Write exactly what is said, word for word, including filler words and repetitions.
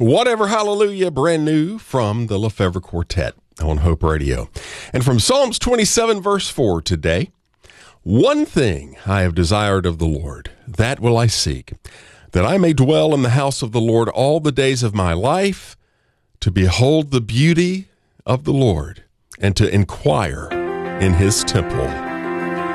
Whatever Hallelujah, brand new from the Lefevre Quartet on Hope Radio. And from Psalms twenty-seven, verse four today, one thing I have desired of the Lord, that will I seek, that I may dwell in the house of the Lord all the days of my life, to behold the beauty of the Lord and to inquire in his temple.